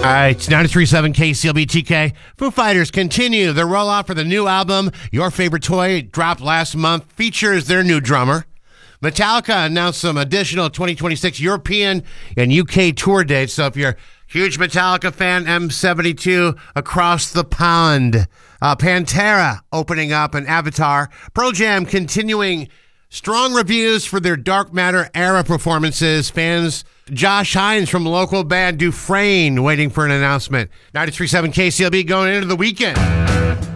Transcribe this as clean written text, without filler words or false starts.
All right, it's 93.7 KCLB TK. Foo Fighters continue their rollout for the new album. Your Favorite Toy dropped last month, features their new drummer. Metallica announced some additional 2026 European and UK tour dates. So if you're a huge Metallica fan, M72 across the pond. Pantera opening up an Avatar. Pearl Jam continuing strong reviews for their Dark Matter era performances. Fans Josh Hines from local band Dufresne waiting for an announcement. 93.7 KCLB going into the weekend.